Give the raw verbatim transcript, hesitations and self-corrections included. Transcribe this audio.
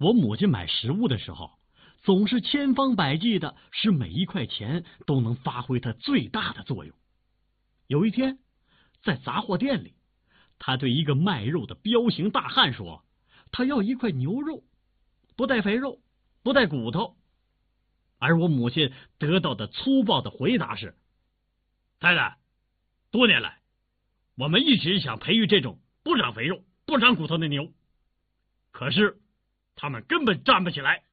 我母亲买食物的时候，总是千方百计的使每一块钱都能发挥它最大的作用。有一天，在杂货店里，他对一个卖肉的彪形大汉说，他要一块牛肉，不带肥肉，不带骨头。而我母亲得到的粗暴的回答是，太太，多年来我们一直想培育这种不长肥肉不长骨头的牛，可是他们根本站不起来。